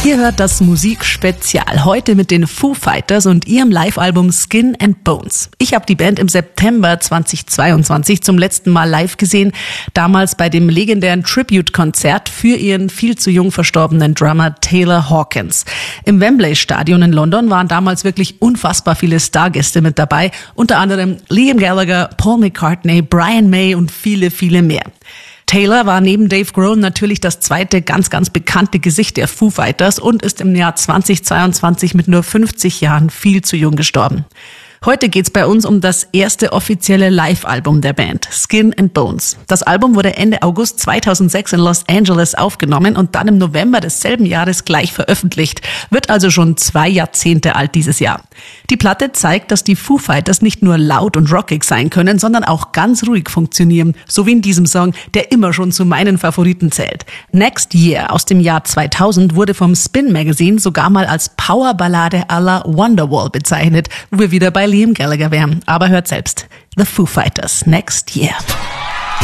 Ihr hört das Musikspezial heute mit den Foo Fighters und ihrem Live-Album Skin and Bones. Ich habe die Band im September 2022 zum letzten Mal live gesehen, damals bei dem legendären Tribute-Konzert für ihren viel zu jung verstorbenen Drummer Taylor Hawkins. Im Wembley-Stadion in London waren damals wirklich unfassbar viele Stargäste mit dabei, unter anderem Liam Gallagher, Paul McCartney, Brian May und viele, viele mehr. Taylor war neben Dave Grohl natürlich das zweite ganz bekannte Gesicht der Foo Fighters und ist im Jahr 2022 mit nur 50 Jahren viel zu jung gestorben. Heute geht's bei uns um das erste offizielle Live-Album der Band, Skin and Bones. Das Album wurde Ende August 2006 in Los Angeles aufgenommen und dann im November desselben Jahres gleich veröffentlicht. Wird also schon 2 Jahrzehnte alt dieses Jahr. Die Platte zeigt, dass die Foo Fighters nicht nur laut und rockig sein können, sondern auch ganz ruhig funktionieren. So wie in diesem Song, der immer schon zu meinen Favoriten zählt. Next Year aus dem Jahr 2000 wurde vom Spin Magazine sogar mal als Powerballade à la Wonderwall bezeichnet, wo wir wieder bei Liam Gallagher wären. Aber hört selbst. The Foo Fighters, Next Year.